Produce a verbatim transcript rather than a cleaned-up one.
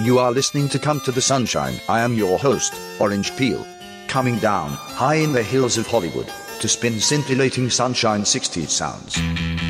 You are listening to Come to the Sunshine. I am your host, Orange Peel. Coming down, high in the hills of Hollywood, to spin scintillating sunshine sixties sounds.